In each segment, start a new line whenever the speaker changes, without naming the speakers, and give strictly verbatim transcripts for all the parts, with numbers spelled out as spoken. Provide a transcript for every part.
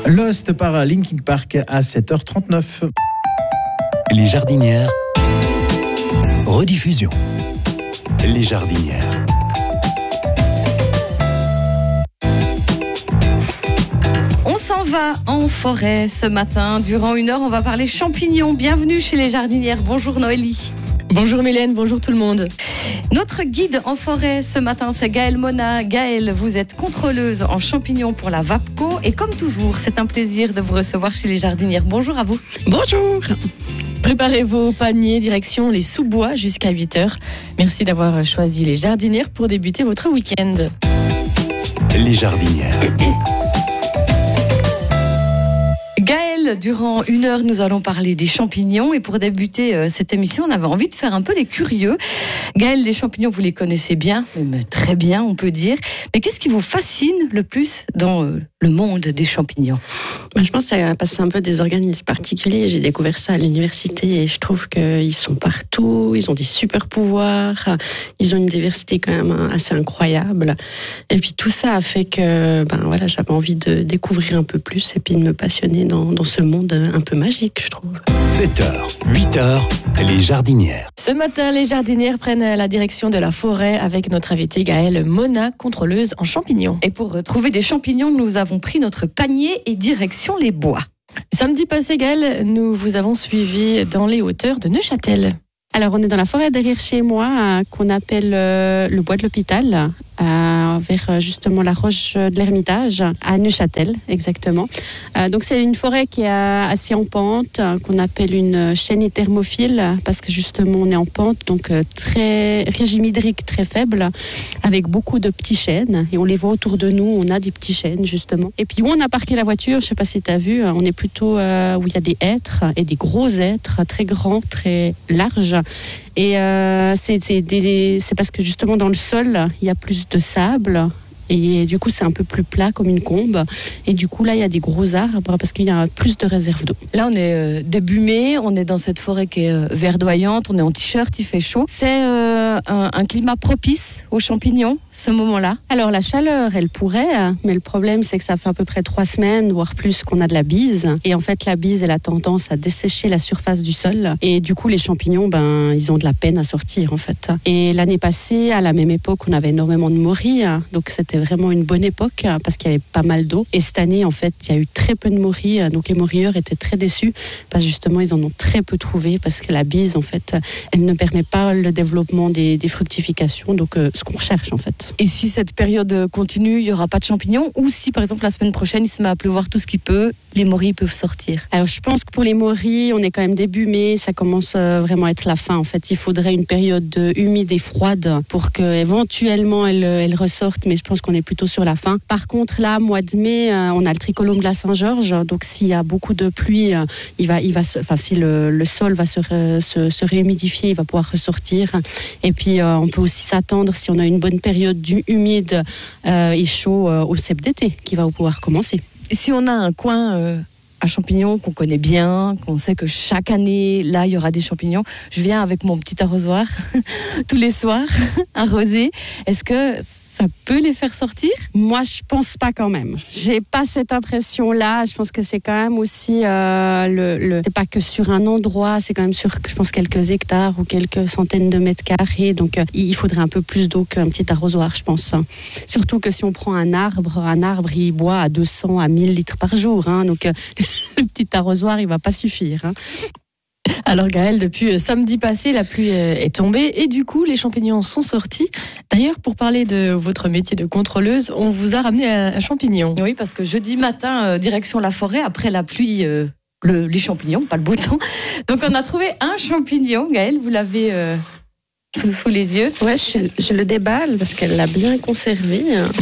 Lost par Linkin Park à sept heures trente-neuf.
Les Jardinières. Rediffusion. Les Jardinières.
On s'en va en forêt ce matin. Durant une heure, on va parler champignons. Bienvenue chez les Jardinières. Bonjour Noélie.
Bonjour Mylène, bonjour tout le monde.
Notre guide en forêt ce matin, c'est Gaëlle Mona. Gaëlle, vous êtes contrôleuse en champignons pour la VAPCO. Et comme toujours, c'est un plaisir de vous recevoir chez les Jardinières. Bonjour à vous.
Bonjour. Préparez vos paniers, direction les sous-bois jusqu'à huit heures. Merci d'avoir choisi les Jardinières pour débuter votre week-end.
Les Jardinières.
Gaëlle, durant une heure, nous allons parler des champignons. Et pour débuter euh, cette émission, on avait envie de faire un peu les curieux. Gaëlle, les champignons, vous les connaissez bien, même très bien, on peut dire. Mais qu'est-ce qui vous fascine le plus dans euh, le monde des champignons ?
Bah, je pense que ça passe un peu des organismes particuliers. J'ai découvert ça à l'université et je trouve qu'ils sont partout, ils ont des super pouvoirs, ils ont une diversité quand même assez incroyable. Et puis tout ça a fait que ben, voilà, j'avais envie de découvrir un peu plus et puis de me passionner dans, dans ce monde un peu magique, je trouve.
sept heures, huit heures, les Jardinières.
Ce matin, les Jardinières prennent la direction de la forêt avec notre invitée Gaëlle Mona, contrôleuse en champignons.
Et pour trouver des champignons, nous avons pris notre panier et direction les bois.
Samedi passé, Gaëlle, nous vous avons suivi dans les hauteurs de Neuchâtel.
Alors, on est dans la forêt derrière chez moi, euh, qu'on appelle euh, le bois de l'hôpital, euh, vers justement la roche de l'Ermitage, à Neuchâtel, exactement. Euh, donc, c'est une forêt qui est assez en pente, euh, qu'on appelle une chaîne thermophile, parce que justement, on est en pente, donc euh, très régime hydrique très faible, avec beaucoup de petits chênes. Et on les voit autour de nous, on a des petits chênes, justement. Et puis, où on a parqué la voiture, je ne sais pas si tu as vu, on est plutôt euh, où il y a des hêtres, et des gros hêtres, très grands, très larges. Et euh, c'est, c'est, des, c'est parce que justement dans le sol, il y a plus de sable. Et du coup, c'est un peu plus plat comme une combe. Et du coup, là, il y a des gros arbres parce qu'il y a plus de réserves d'eau.
Là, on est euh, début mai, on est dans cette forêt qui est euh, verdoyante, on est en t-shirt, il fait chaud. C'est euh, un, un climat propice aux champignons, ce moment-là.
Alors, la chaleur, elle pourrait, mais le problème, c'est que ça fait à peu près trois semaines, voire plus, qu'on a de la bise. Et en fait, la bise, elle a tendance à dessécher la surface du sol. Et du coup, les champignons, ben, ils ont de la peine à sortir, en fait. Et l'année passée, à la même époque, on avait énormément de morilles. Donc, c'était vraiment une bonne époque parce qu'il y avait pas mal d'eau. Et cette année, en fait, il y a eu très peu de morilles. Donc les morilleurs étaient très déçus parce que justement, ils en ont très peu trouvé parce que la bise, en fait, elle ne permet pas le développement des, des fructifications. Donc euh, ce qu'on recherche, en fait.
Et si cette période continue, il n'y aura pas de champignons, ou si, par exemple, la semaine prochaine, il se met à pleuvoir tout ce qu'il peut, les morilles peuvent sortir?
Alors je pense que pour les morilles, on est quand même début mai, ça commence vraiment à être la fin. En fait, il faudrait une période humide et froide pour qu'éventuellement elles, elles ressortent, mais je pense qu'on est plutôt sur la fin. Par contre, là, mois de mai, euh, on a le tricolome de la Saint-Georges. Donc, s'il y a beaucoup de pluie, euh, il va, il va, se, enfin, si le, le sol va se, re, se, se réhumidifier, il va pouvoir ressortir. Et puis, euh, on peut aussi s'attendre, si on a une bonne période humide euh, et chaud, euh, au cep d'été, qui va pouvoir commencer.
Et si on a un coin euh, à champignons qu'on connaît bien, qu'on sait que chaque année, là, il y aura des champignons, je viens avec mon petit arrosoir tous les soirs, arroser. Est-ce que ça peut les faire sortir?
Moi, je pense pas quand même. J'ai pas cette impression-là. Je pense que c'est quand même aussi euh, le, le. C'est pas que sur un endroit, c'est quand même sur, je pense, quelques hectares ou quelques centaines de mètres carrés. Donc, euh, il faudrait un peu plus d'eau qu'un petit arrosoir, je pense. Surtout que si on prend un arbre, un arbre, il boit à deux cents à mille litres par jour. Hein, donc, euh, le petit arrosoir, il va pas suffire. Hein.
Alors Gaëlle, depuis samedi passé, la pluie est tombée et du coup, les champignons sont sortis. D'ailleurs, pour parler de votre métier de contrôleuse, on vous a ramené un champignon.
Oui, parce que jeudi matin, euh, direction la forêt, après la pluie, euh, le, les champignons, pas le beau temps. Donc on a trouvé un champignon. Gaëlle, vous l'avez euh, sous, sous les yeux.
Ouais, je, je le déballe parce qu'elle l'a bien conservé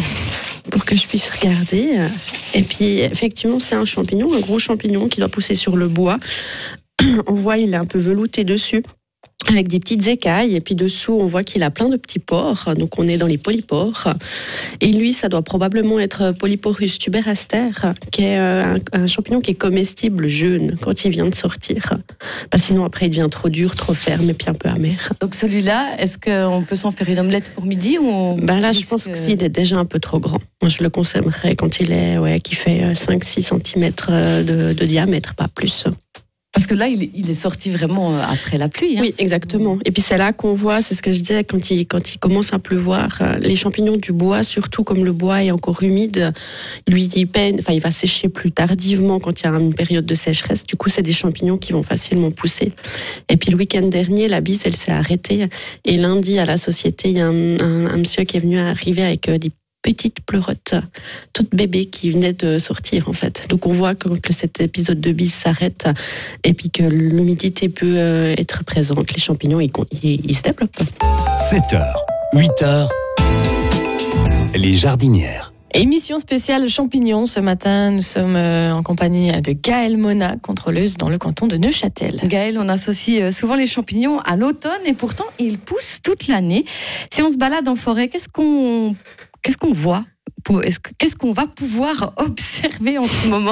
pour que je puisse regarder. Et puis, effectivement, c'est un champignon, un gros champignon qui doit pousser sur le bois. On voit, il est un peu velouté dessus. avec des petites écailles, et puis dessous on voit qu'il a plein de petits pores, donc on est dans les polypores, et lui ça doit probablement être Polyporus tuberaster, qui est un, un champignon qui est comestible jeune quand il vient de sortir, parce que sinon après il devient trop dur, trop ferme et puis un peu amer.
Donc celui-là, est-ce qu'on peut s'en faire une omelette pour midi ou on...
ben là je pense que, que s'il est déjà un peu trop grand, moi je le consommerais quand il est, ouais, qui fait cinq six centimètres de, de diamètre, pas plus.
Parce que là, il est, il est sorti vraiment après la pluie. Hein,
oui, exactement. Et puis c'est là qu'on voit, c'est ce que je disais, quand il, quand il commence à pleuvoir, les champignons du bois, surtout comme le bois est encore humide, lui, il peine, enfin, il va sécher plus tardivement quand il y a une période de sécheresse. Du coup, c'est des champignons qui vont facilement pousser. Et puis le week-end dernier, la bise, elle s'est arrêtée. Et lundi, à la société, il y a un, un, un monsieur qui est venu arriver avec des petite pleurote, toute bébé qui venait de sortir en fait. Donc on voit que cet épisode de bise s'arrête et puis que l'humidité peut être présente, les champignons ils, ils, ils se développent.
sept heures, huit heures, les jardinières.
Émission spéciale champignons. Ce matin, nous sommes en compagnie de Gaëlle Mona, contrôleuse dans le canton de Neuchâtel.
Gaëlle, on associe souvent les champignons à l'automne et pourtant ils poussent toute l'année. Si on se balade en forêt, qu'est-ce qu'on, qu'est-ce qu'on voit ? Qu'est-ce qu'on va pouvoir observer en ce moment ?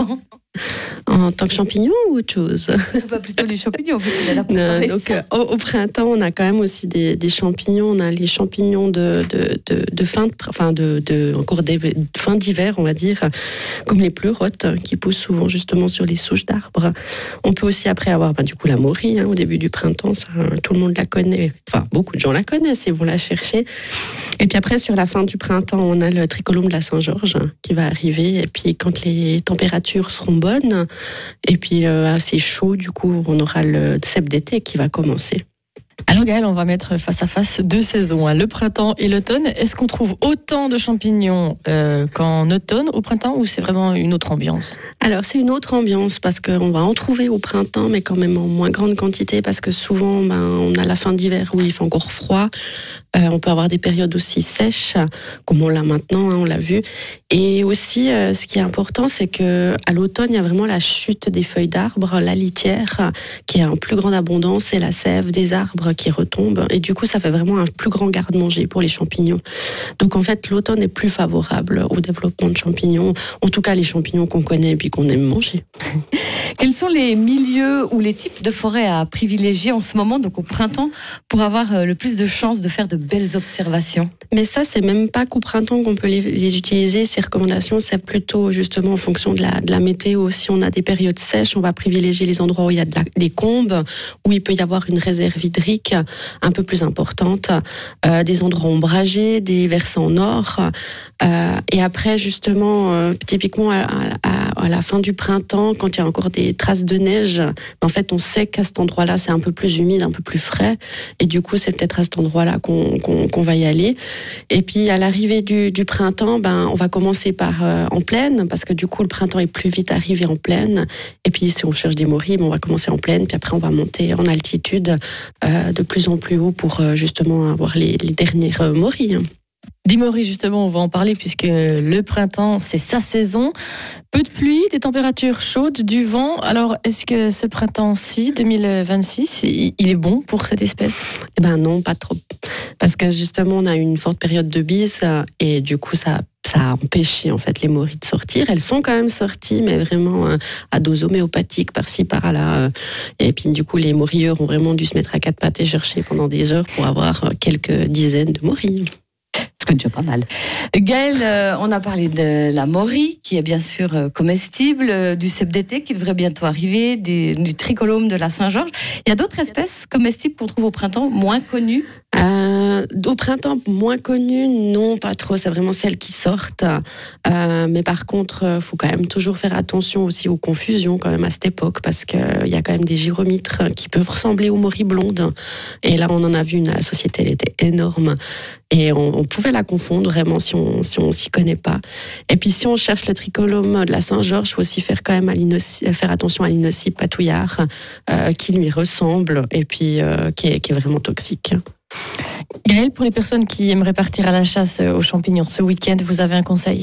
En tant que champignon ou autre chose ?
Pas plutôt les champignons.
Non, donc, euh, au, au printemps, on a quand même aussi des, des champignons. On a les champignons de, de, de, de fin, de, enfin de, de encore des fin d'hiver, on va dire, comme les pleurotes qui poussent souvent justement sur les souches d'arbres. On peut aussi après avoir, bah, du coup, la morie hein, au début du printemps. Ça, tout le monde la connaît. Enfin, beaucoup de gens la connaissent et vont la chercher. Et puis après, sur la fin du printemps, on a le tricolome de la Saint-Georges qui va arriver. Et puis quand les températures seront bonnes, et puis euh, assez chaud, du coup, on aura le cep d'été qui va commencer.
Alors Gaëlle, on va mettre face à face deux saisons, hein, le printemps et l'automne. Est-ce qu'on trouve autant de champignons euh, qu'en automne, au printemps, ou c'est vraiment une autre ambiance ?
Alors c'est une autre ambiance parce qu'on va en trouver au printemps, mais quand même en moins grande quantité, parce que souvent ben, on a la fin d'hiver où il fait encore froid. Euh, on peut avoir des périodes aussi sèches, comme on l'a maintenant, hein, on l'a vu. Et aussi, euh, ce qui est important, c'est que à l'automne, il y a vraiment la chute des feuilles d'arbres, la litière, qui est en plus grande abondance, et la sève des arbres qui retombe. Et du coup, ça fait vraiment un plus grand garde-manger pour les champignons. Donc en fait, l'automne est plus favorable au développement de champignons. En tout cas, les champignons qu'on connaît et puis qu'on aime manger.
Quels sont les milieux ou les types de forêts à privilégier en ce moment, donc au printemps, pour avoir le plus de chances de faire de belles observations ?
Mais ça, c'est même pas qu'au printemps qu'on peut les, les utiliser. Ces recommandations, c'est plutôt justement en fonction de la, de la météo. Si on a des périodes sèches, on va privilégier les endroits où il y a de la, des combes, où il peut y avoir une réserve hydrique un peu plus importante, euh, des endroits ombragés, des versants nord. Euh, et après, justement, euh, typiquement à, à, à la fin du printemps, quand il y a encore des traces de neige, en fait, on sait qu'à cet endroit-là, c'est un peu plus humide, un peu plus frais. Et du coup, c'est peut-être à cet endroit-là qu'on, qu'on, qu'on va y aller. Et puis, à l'arrivée du, du printemps, ben, on va commencer par euh, en plaine, parce que du coup, le printemps est plus vite arrivé en plaine. Et puis, si on cherche des morilles, ben, on va commencer en plaine, puis après, on va monter en altitude euh, de plus en plus haut pour euh, justement avoir les, les dernières euh, morilles.
Des morilles, justement, on va en parler puisque le printemps, c'est sa saison. Peu de pluie, des températures chaudes, du vent. Alors, est-ce que ce printemps-ci, deux mille vingt-six, il est bon pour cette espèce ?
Eh ben non, pas trop. Parce que justement, on a eu une forte période de bise et du coup, ça, ça a empêché en fait les morilles de sortir. Elles sont quand même sorties, mais vraiment euh, à dose homéopathique, par-ci, par-là. Et puis, du coup, les morilleurs ont vraiment dû se mettre à quatre pattes et chercher pendant des heures pour avoir quelques dizaines de morilles.
C'est déjà pas mal. Gaëlle, euh, on a parlé de la morie, qui est bien sûr euh, comestible, euh, du cep d'été qui devrait bientôt arriver, des, du tricolome de la Saint-Georges. Il y a d'autres espèces comestibles qu'on trouve au printemps, moins connues ?
Euh, au printemps, moins connues, non, pas trop. C'est vraiment celles qui sortent. Euh, mais par contre, il faut quand même toujours faire attention aussi aux confusions quand même à cette époque, parce qu'il y a quand même des gyromitres qui peuvent ressembler aux morilles blondes. Et là, on en a vu une à la société, elle était énorme. Et on, on pouvait la confondre vraiment si on si on s'y connaît pas. Et puis si on cherche le tricolome de la Saint-Georges, il faut aussi faire quand même à faire attention à l'inocype patouillard euh, qui lui ressemble et puis euh, qui est, qui est vraiment toxique.
Gaëlle, pour les personnes qui aimeraient partir à la chasse aux champignons ce week-end, vous avez un conseil ?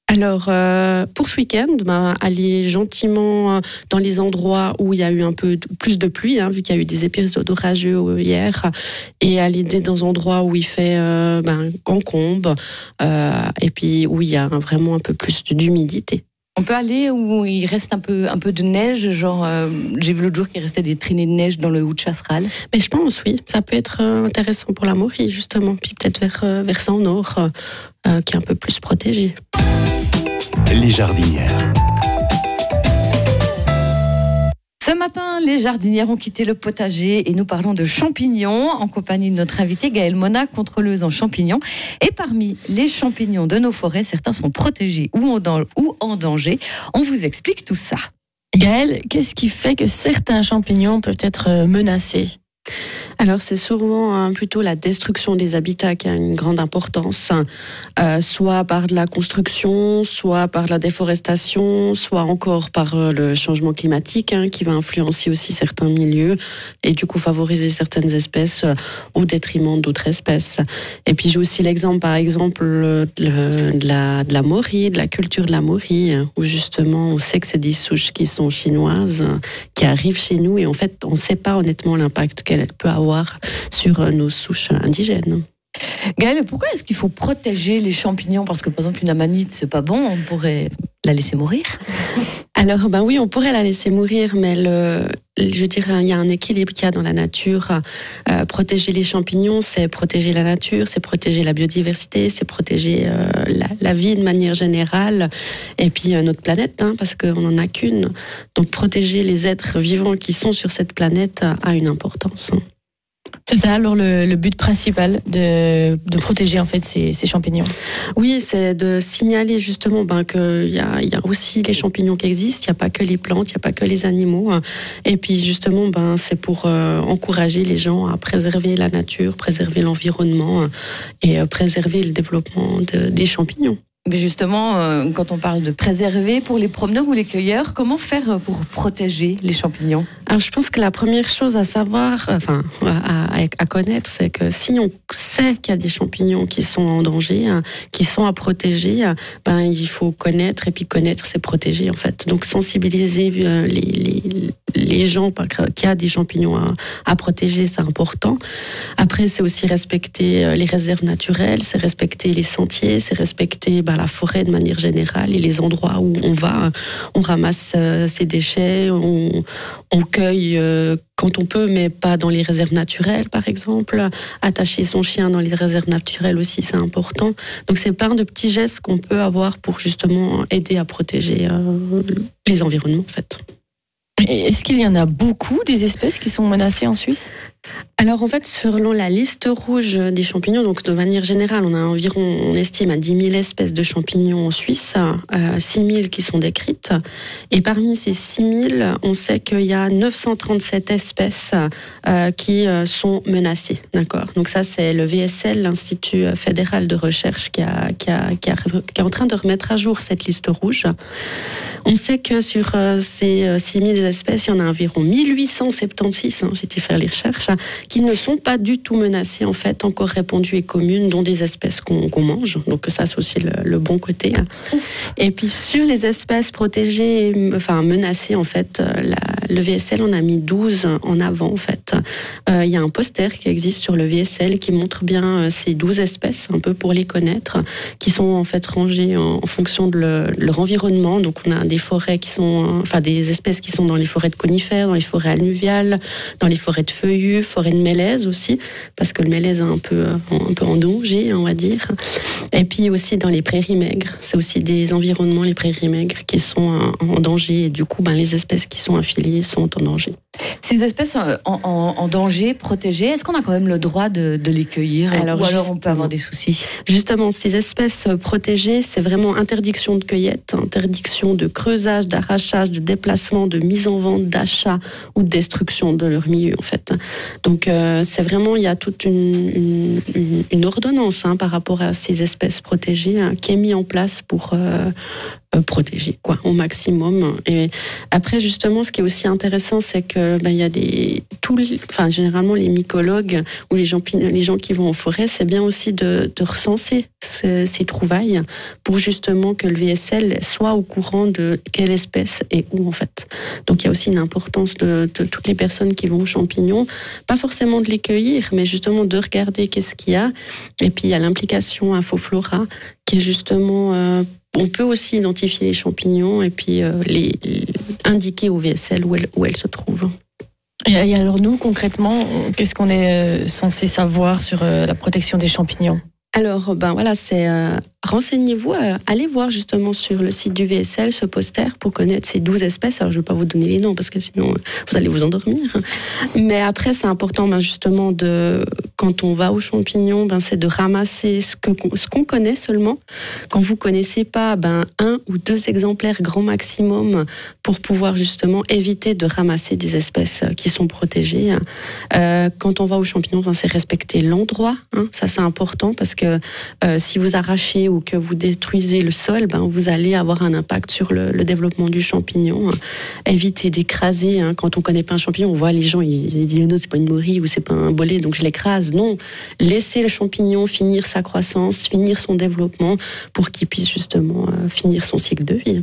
Alors, euh, pour ce week-end, bah, aller gentiment dans les endroits où il y a eu un peu de, plus de pluie, hein, vu qu'il y a eu des épisodes orageux hier, et aller dans des endroits où il fait euh, ben, encombre, euh, et puis où il y a vraiment un peu plus d'humidité.
On peut aller où il reste un peu, un peu de neige, genre euh, j'ai vu l'autre jour qu'il restait des traînées de neige dans le Haut de Chasseral.
Mais je pense, oui, ça peut être intéressant pour la Maurie, justement, puis peut-être vers, vers Saint-Nord, euh, qui est un peu plus protégé.
Les jardinières.
Ce matin, les jardinières ont quitté le potager et nous parlons de champignons en compagnie de notre invitée Gaëlle Mona, contrôleuse en champignons. Et parmi les champignons de nos forêts, certains sont protégés ou en, dan- ou en danger. On vous explique tout ça.
Gaëlle, qu'est-ce qui fait que certains champignons peuvent être menacés ?
Alors c'est souvent hein, plutôt la destruction des habitats qui a une grande importance, euh, soit par de la construction, soit par la déforestation, soit encore par euh, le changement climatique hein, qui va influencer aussi certains milieux et du coup favoriser certaines espèces euh, au détriment d'autres espèces. Et puis j'ai aussi l'exemple par exemple euh, de, de, la, de la Maurie, de la culture de la Maurie, hein, où justement on sait que c'est des souches qui sont chinoises, hein, qui arrivent chez nous et en fait on ne sait pas honnêtement l'impact qu'elle peut avoir sur nos souches indigènes.
Gaëlle, pourquoi est-ce qu'il faut protéger les champignons ? Parce que par exemple une amanite, c'est pas bon, on pourrait la laisser mourir.
Alors ben oui, on pourrait la laisser mourir, mais le, je dirais il y a un équilibre qu'il y a dans la nature. Euh, protéger les champignons, c'est protéger la nature, c'est protéger la biodiversité, c'est protéger euh, la, la vie de manière générale, et puis euh, notre planète, hein, parce qu'on n'en a qu'une. Donc protéger les êtres vivants qui sont sur cette planète a une importance.
C'est ça alors le, le but principal de, de protéger en fait ces, ces champignons.
Oui, c'est de signaler justement ben, qu'il y a, il y a aussi les champignons qui existent, il n'y a pas que les plantes, il n'y a pas que les animaux. Et puis justement, ben, c'est pour euh, encourager les gens à préserver la nature, préserver l'environnement et euh, préserver le développement de, des champignons.
Mais justement, euh, quand on parle de préserver pour les promeneurs ou les cueilleurs, comment faire pour protéger les champignons ?
Alors, je pense que la première chose à savoir, enfin, à, à, à connaître, c'est que si on sait qu'il y a des champignons qui sont en danger, hein, qui sont à protéger, ben, il faut connaître et puis connaître, c'est protéger, en fait. Donc, sensibiliser euh, les, les, les gens qu'il y a des champignons à, à protéger, c'est important. Après, c'est aussi respecter les réserves naturelles, c'est respecter les sentiers, c'est respecter ben, la forêt de manière générale et les endroits où on va, on ramasse euh, ses déchets, on, on cueille euh, quand on peut, mais pas dans les réserves naturelles, par exemple. Attacher son chien dans les réserves naturelles aussi, c'est important. Donc c'est plein de petits gestes qu'on peut avoir pour justement aider à protéger euh, les environnements, en fait.
Et est-ce qu'il y en a beaucoup des espèces qui sont menacées en Suisse ?
Alors en fait, selon la liste rouge des champignons, donc de manière générale, on a environ, on estime à dix mille espèces de champignons en Suisse, euh, six mille qui sont décrites. Et parmi ces six mille, on sait qu'il y a neuf cent trente-sept espèces euh, qui euh, sont menacées. D'accord. Donc ça, c'est le V S L, l'Institut fédéral de recherche, qui, a, qui, a, qui, a, qui est en train de remettre à jour cette liste rouge. On sait que sur euh, ces euh, six mille espèces, il y en a environ mille huit cent soixante-seize, hein, j'ai été faire les recherches, qui ne sont pas du tout menacées, en fait, encore répandues et communes, dont des espèces qu'on, qu'on mange. Donc ça, c'est aussi le, le bon côté. Et puis sur les espèces protégées, enfin menacées, en fait, la, le V S L en a mis douze en avant, en fait. Euh, il y a un poster qui existe sur le V S L qui montre bien ces douze espèces, un peu pour les connaître, qui sont en fait rangées en, en fonction de, le, de leur environnement. Donc on a des forêts qui sont, enfin des espèces qui sont dans les forêts de conifères, dans les forêts alluviales, dans les forêts de feuillus, forêts de mélèzes aussi, parce que le mélèze est un peu, un peu en danger, on va dire. Et puis aussi dans les prairies maigres, c'est aussi des environnements, les prairies maigres, qui sont en danger, et du coup, ben, les espèces qui sont affiliées sont en danger.
Ces espèces en, en, en danger, protégées, est-ce qu'on a quand même le droit de, de les cueillir, alors, ou alors on peut avoir des soucis ?
Justement, ces espèces protégées, c'est vraiment interdiction de cueillette, interdiction de creusage, d'arrachage, de déplacement, de mise en vente, d'achat ou de destruction de leur milieu, en fait. Donc, euh, c'est vraiment, il y a toute une, une, une, une ordonnance hein, par rapport à ces espèces protégées hein, qui est mise en place pour... Euh, euh, protégés, quoi, au maximum. Et après, justement, ce qui est aussi intéressant, c'est que ben, il y a des, tous les, enfin, généralement les mycologues ou les gens, les gens qui vont en forêt, c'est bien aussi de, de recenser ce, ces trouvailles pour justement que le V S L soit au courant de quelle espèce et où en fait. Donc il y a aussi une importance de, de toutes les personnes qui vont aux champignons, pas forcément de les cueillir, mais justement de regarder qu'est-ce qu'il y a. Et puis il y a l'implication Infoflora qui est justement, euh, on peut aussi identifier les champignons et puis euh, les, les indiquer au V S L où elles, où elles se trouvent.
Et alors nous, concrètement, qu'est-ce qu'on est censé savoir sur la protection des champignons ?
Alors, ben voilà, c'est euh, renseignez-vous, euh, allez voir justement sur le site du V S L ce poster pour connaître ces douze espèces. Alors, je ne vais pas vous donner les noms parce que sinon, euh, vous allez vous endormir. Mais après, c'est important ben, justement, de, quand on va aux champignons, ben, c'est de ramasser ce, que, ce qu'on connaît seulement. Quand vous ne connaissez pas, ben, un ou deux exemplaires grand maximum pour pouvoir justement éviter de ramasser des espèces qui sont protégées. Euh, quand on va aux champignons, ben, c'est respecter l'endroit. Hein, ça, c'est important parce que Euh, si vous arrachez ou que vous détruisez le sol, ben, vous allez avoir un impact sur le, le développement du champignon. Évitez d'écraser. Hein. Quand on ne connaît pas un champignon, on voit les gens, ils, ils disent non, c'est pas une morille ou c'est pas un bolet, donc je l'écrase. Non, laissez le champignon finir sa croissance, finir son développement pour qu'il puisse justement euh, finir son cycle de vie.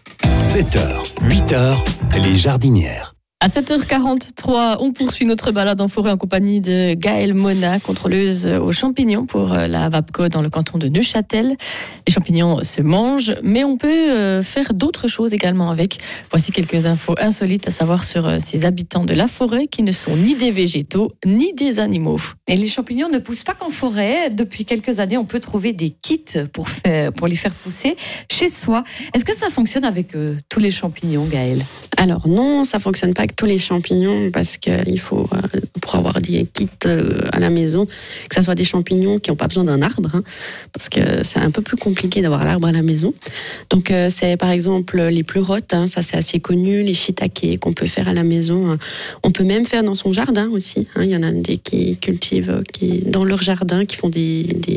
sept heures, huit heures, les jardinières.
À sept heures quarante-trois, on poursuit notre balade en forêt en compagnie de Gaëlle Mona, contrôleuse aux champignons pour la VAPCO dans le canton de Neuchâtel. Les champignons se mangent, mais on peut faire d'autres choses également avec. Voici quelques infos insolites à savoir sur ces habitants de la forêt qui ne sont ni des végétaux ni des animaux.
Et les champignons ne poussent pas qu'en forêt. Depuis quelques années, on peut trouver des kits pour, faire, pour les faire pousser chez soi. Est-ce que ça fonctionne avec euh, tous les champignons, Gaëlle ?
Alors non, ça ne fonctionne pas avec tous les champignons parce qu'il faut, euh, pour avoir des kits euh, à la maison, que ce soit des champignons qui n'ont pas besoin d'un arbre, hein, parce que c'est un peu plus compliqué d'avoir l'arbre à la maison. Donc euh, c'est par exemple les pleurotes, hein, ça c'est assez connu, les shiitakes qu'on peut faire à la maison. Hein. On peut même faire dans son jardin aussi. Hein. Il y en a des qui cultivent qui, dans leur jardin, qui font des, des,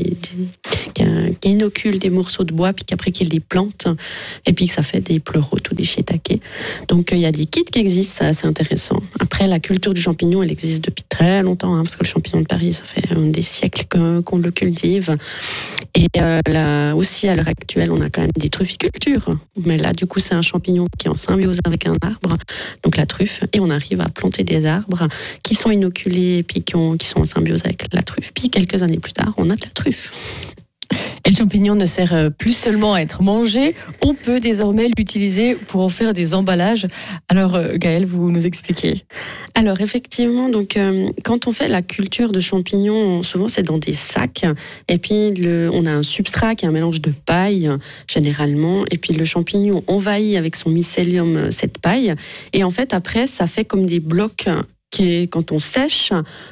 des qui inoculent des morceaux de bois, puis qu'après qu'ils les plantent, et puis que ça fait des pleurotes ou des shiitakes. Donc il y a des kits qui existent, c'est assez intéressant. Après, la culture du champignon, elle existe depuis très longtemps, hein, parce que le champignon de Paris, ça fait des siècles que, qu'on le cultive. Et euh, là, aussi, à l'heure actuelle, on a quand même des trufficultures. Mais là, du coup, c'est un champignon qui est en symbiose avec un arbre, donc la truffe, et on arrive à planter des arbres qui sont inoculés, puis qui, ont, qui sont en symbiose avec la truffe. Puis quelques années plus tard, on a de la truffe.
Et le champignon ne sert plus seulement à être mangé, on peut désormais l'utiliser pour en faire des emballages. Alors Gaëlle, vous nous expliquez.
Alors effectivement, donc, euh, quand on fait la culture de champignons, souvent c'est dans des sacs, et puis le, on a un substrat qui est un mélange de paille, généralement, et puis le champignon envahit avec son mycélium cette paille, et en fait après ça fait comme des blocs qui, quand on sèche,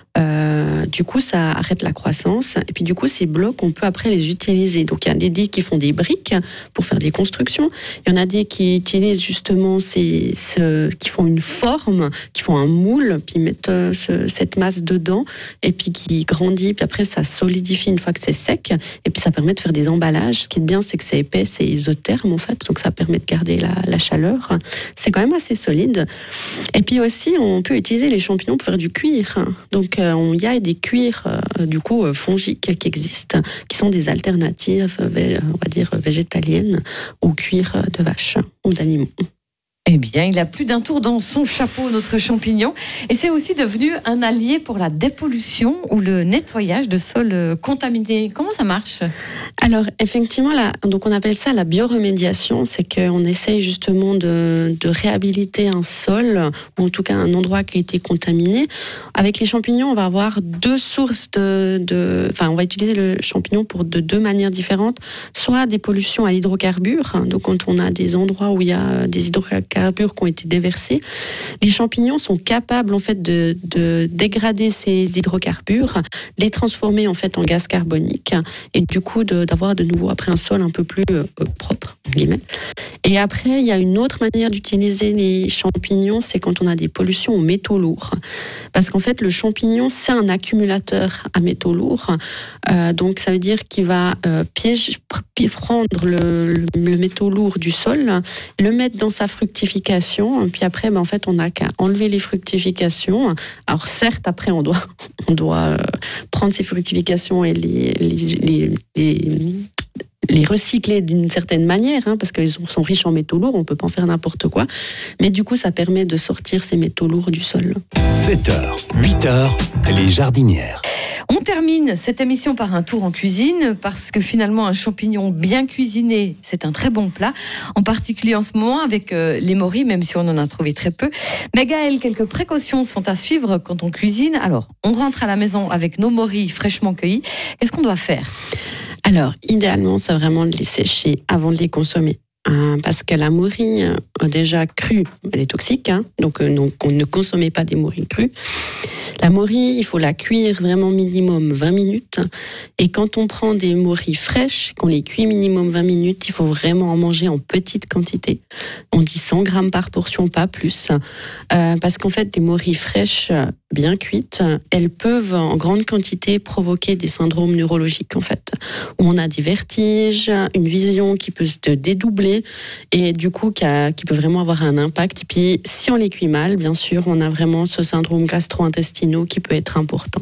Euh, du coup, ça arrête la croissance. Et puis, du coup, ces blocs, on peut après les utiliser. Donc, il y a des dés qui font des briques pour faire des constructions. Il y en a des qui utilisent justement ces, ce, qui font une forme, qui font un moule, puis mettent euh, ce, cette masse dedans, et puis qui grandit. Puis après, ça solidifie une fois que c'est sec. Et puis, ça permet de faire des emballages. Ce qui est bien, c'est que c'est épais, c'est isotherme en fait. Donc, ça permet de garder la, la chaleur. C'est quand même assez solide. Et puis aussi, on peut utiliser les champignons pour faire du cuir. Donc, il y a des cuirs euh, du coup fongiques qui existent, qui sont des alternatives, on va dire végétaliennes, au cuir de vache ou d'animaux.
Eh bien, il a plus d'un tour dans son chapeau, notre champignon. Et c'est aussi devenu un allié pour la dépollution ou le nettoyage de sols contaminés. Comment ça marche ?
Alors, effectivement, là, donc on appelle ça la bioremédiation. C'est qu'on essaye justement de, de réhabiliter un sol, ou en tout cas un endroit qui a été contaminé. Avec les champignons, on va avoir deux sources de... de enfin, on va utiliser le champignon pour de deux manières différentes. Soit des pollutions à l'hydrocarbure, donc quand on a des endroits où il y a des hydrocarbures hydrocarbures qui ont été déversés, les champignons sont capables en fait de, de dégrader ces hydrocarbures, les transformer en fait en gaz carbonique et du coup de, d'avoir de nouveau après un sol un peu plus euh, propre. Guillemets. Et après, il y a une autre manière d'utiliser les champignons, c'est quand on a des pollutions aux métaux lourds. Parce qu'en fait, le champignon, c'est un accumulateur à métaux lourds. Euh, donc, ça veut dire qu'il va euh, piège, prendre le, le, le métaux lourd du sol, le mettre dans sa fructification. Puis après, ben, en fait, on n'a qu'à enlever les fructifications. Alors, certes, après, on doit, on doit euh, prendre ces fructifications et les... les, les, les les recycler d'une certaine manière, hein, parce qu'ils sont riches en métaux lourds, on ne peut pas en faire n'importe quoi. Mais du coup, ça permet de sortir ces métaux lourds du sol.
sept heures, huit heures, les jardinières.
On termine cette émission par un tour en cuisine, parce que finalement, un champignon bien cuisiné, c'est un très bon plat, en particulier en ce moment avec euh, les morilles, même si on en a trouvé très peu. Mais Gaëlle, quelques précautions sont à suivre quand on cuisine. Alors, on rentre à la maison avec nos morilles fraîchement cueillies. Qu'est-ce qu'on doit faire ?
Alors, idéalement, c'est vraiment de les sécher avant de les consommer. Hein, parce que la morille, euh, déjà crue, elle est toxique. Hein, donc, euh, donc, on ne consommait pas des morilles crues. La morille, il faut la cuire vraiment minimum vingt minutes. Et quand on prend des morilles fraîches, qu'on les cuit minimum vingt minutes, il faut vraiment en manger en petite quantité. On dit cent grammes par portion, pas plus. Euh, parce qu'en fait, des morilles fraîches, bien cuites, elles peuvent en grande quantité provoquer des syndromes neurologiques, en fait. Où on a des vertiges, une vision qui peut se dédoubler et du coup, qui, a, qui peut vraiment avoir un impact. Et puis, si on les cuit mal, bien sûr, on a vraiment ce syndrome gastro-intestinal qui peut être important.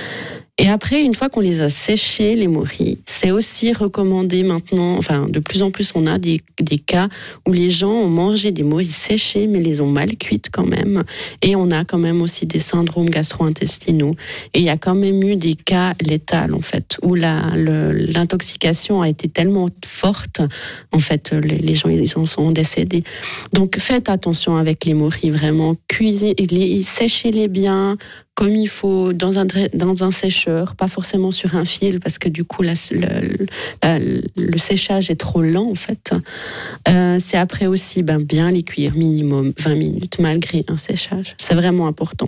Et après, une fois qu'on les a séchés, les morilles, c'est aussi recommandé maintenant, enfin, de plus en plus, on a des, des cas où les gens ont mangé des morilles séchées, mais les ont mal cuites quand même. Et on a quand même aussi des syndromes gastro-intestinaux. Et il y a quand même eu des cas létals, en fait, où la, le, l'intoxication a été tellement forte, en fait, les, les gens, ils en sont décédés. Donc, faites attention avec les morilles, vraiment, cuisez-les, séchez-les bien, comme il faut, dans un, dans un sécheur, pas forcément sur un fil, parce que du coup, la, le, la, le séchage est trop lent, en fait. Euh, c'est après aussi ben, bien les cuire, minimum vingt minutes, malgré un séchage. C'est vraiment important.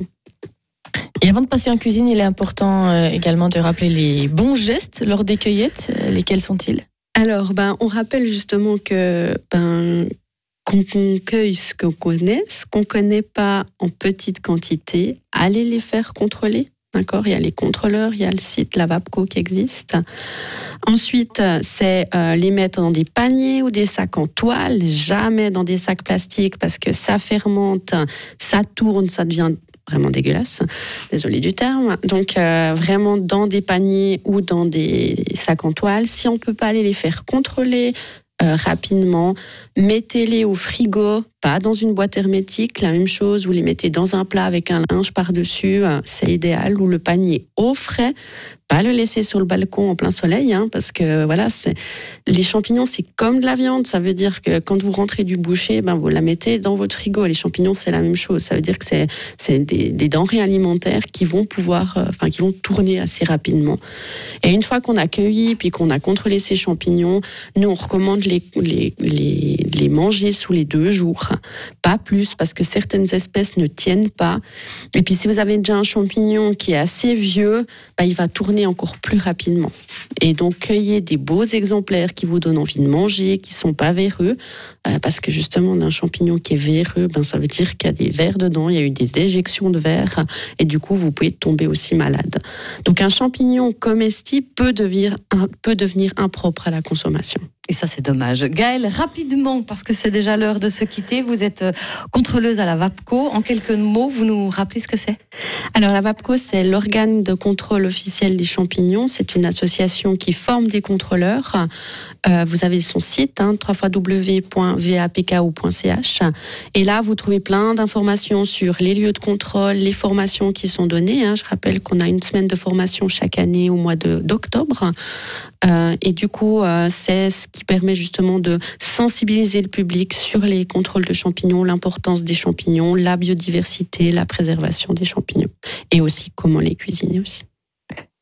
Et avant de passer en cuisine, il est important euh, également de rappeler les bons gestes lors des cueillettes. Lesquels sont-ils ?
Alors, ben, on rappelle justement que... Ben, quand on cueille ce qu'on connaît, ce qu'on ne connaît pas en petite quantité, allez les faire contrôler. D'accord ? Il y a les contrôleurs, il y a le site Lavapco qui existe. Ensuite, c'est euh, les mettre dans des paniers ou des sacs en toile, jamais dans des sacs plastiques parce que ça fermente, ça tourne, ça devient vraiment dégueulasse. Désolée du terme. Donc, euh, vraiment dans des paniers ou dans des sacs en toile. Si on ne peut pas aller les faire contrôler, Euh, rapidement, mettez-les au frigo, pas dans une boîte hermétique, la même chose, vous les mettez dans un plat avec un linge par-dessus, euh, c'est idéal, ou le panier au frais, pas le laisser sur le balcon en plein soleil, hein, parce que voilà, c'est... les champignons, c'est comme de la viande, ça veut dire que quand vous rentrez du boucher, ben, vous la mettez dans votre frigo. Les champignons, c'est la même chose, ça veut dire que c'est, c'est des, des denrées alimentaires qui vont pouvoir, euh, enfin, qui vont tourner assez rapidement. Et une fois qu'on a cueilli, puis qu'on a contrôlé ces champignons, nous, on recommande les, les, les, les manger sous les deux jours, pas plus, parce que certaines espèces ne tiennent pas. Et puis, si vous avez déjà un champignon qui est assez vieux, ben, il va tourner encore plus rapidement. Et donc, cueillez des beaux exemplaires qui vous donnent envie de manger, qui ne sont pas véreux, euh, parce que justement, d'un champignon qui est véreux, ben, ça veut dire qu'il y a des vers dedans, il y a eu des éjections de vers, et du coup, vous pouvez tomber aussi malade. Donc, un champignon comestible peut devenir, peut devenir impropre à la consommation.
Et ça, c'est dommage. Gaëlle, rapidement, parce que c'est déjà l'heure de se quitter, vous êtes contrôleuse à la Lavapco. En quelques mots, vous nous rappelez ce que c'est ?
Alors, la Lavapco, c'est l'organe de contrôle officiel des champignons. C'est une association qui forme des contrôleurs. Euh, vous avez son site, hein, w w w point v a p k o point c h. Et là, vous trouvez plein d'informations sur les lieux de contrôle, les formations qui sont données. Hein. Je rappelle qu'on a une semaine de formation chaque année au mois de, d'octobre. Euh, et du coup, euh, c'est ce qui permet justement de sensibiliser le public sur les contrôles de champignons, l'importance des champignons, la biodiversité, la préservation des champignons et aussi comment les cuisiner aussi.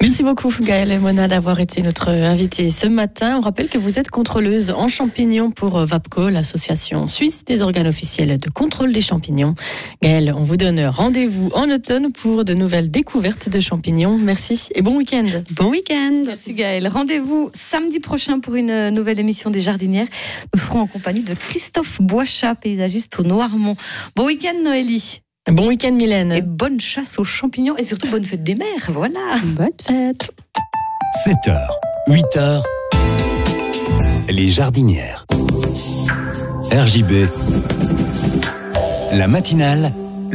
Merci beaucoup Gaëlle et Mona d'avoir été notre invitée ce matin. On rappelle que vous êtes contrôleuse en champignons pour VAPCO, l'association suisse des organes officiels de contrôle des champignons. Gaëlle, on vous donne rendez-vous en automne pour de nouvelles découvertes de champignons. Merci et bon week-end.
Bon week-end.
Merci Gaëlle. Rendez-vous samedi prochain pour une nouvelle émission des Jardinières. Nous serons en compagnie de Christophe Boichat, paysagiste au Noirmont. Bon week-end Noélie.
Bon week-end Mylène.
Et bonne chasse aux champignons et surtout bonne fête des mères, voilà.
Bonne fête.
sept heures, huit heures, les jardinières. R J B, la matinale